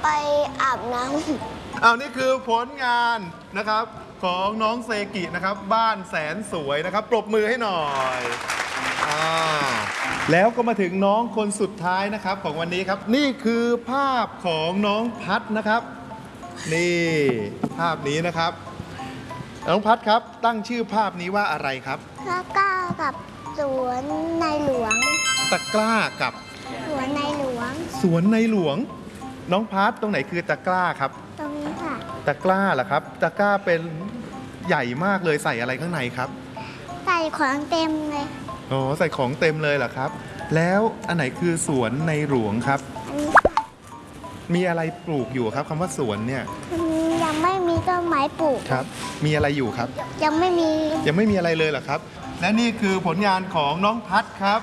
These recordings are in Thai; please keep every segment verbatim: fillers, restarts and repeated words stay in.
ไปอาบน้ำเอานี่คือผลงานนะครับของน้องเซกินะครับบ้านแสนสวยนะครับปรบมือให้หน่อยอ่าแล้วก็มาถึงน้องคนสุดท้ายนะครับของวันนี้ครับนี่คือภาพของน้องพัดนะครับนี่ภาพนี้นะครับน้องพัดครับตั้งชื่อภาพนี้ว่าอะไรครับตะกร้ากับสวนในหลวงตะกร้ากับสวนในหลวงสวนในหลวงน้องพัดตรงไหนคือตะกร้าครับตรงนี้ค่ะตะกร้าเหรอครับตะกร้าเป็นใหญ่มากเลยใส่อะไรข้างในครับใส่ของเต็มเลยอ๋อใส่ของเต็มเลยเหรอครับแล้วอันไหนคือสวนในหลวงครับอันนี้ค่ะมีอะไรปลูกอยู่ครับคำว่าสวนเนี่ยยังไม่มีต้นไม้ปลูกครับมีอะไรอยู่ครับยังไม่มียังไม่มีอะไรเลยเหรอครับและนี่คือผลงานของน้องพัดครับ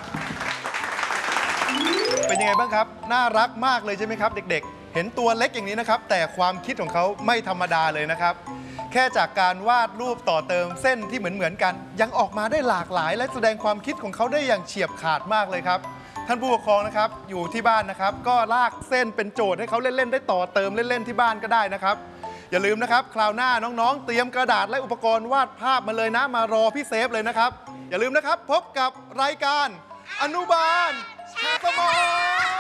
เป็นยังไงบ้างครับน่ารักมากเลยใช่ไหมครับเด็กๆเห็นตัวเล็กอย่างนี้นะครับแต่ความคิดของเขาไม่ธรรมดาเลยนะครับแค่จากการวาดรูปต่อเติมเส้นที่เหมือนเหมือนกันยังออกมาได้หลากหลายและแสดงความคิดของเขาได้อย่างเฉียบขาดมากเลยครับท่านผู้ปกครองนะครับอยู่ที่บ้านนะครับก็ลากเส้นเป็นโจทย์ให้เขาเล่นๆได้ต่อเติมเล่นๆที่บ้านก็ได้นะครับอย่าลืมนะครับคราวหน้าน้องๆเตรียมกระดาษและอุปกรณ์วาดภาพมาเลยนะมารอพี่เซฟเลยนะครับอย่าลืมนะครับพบกับรายการอนุบาลชาสมอง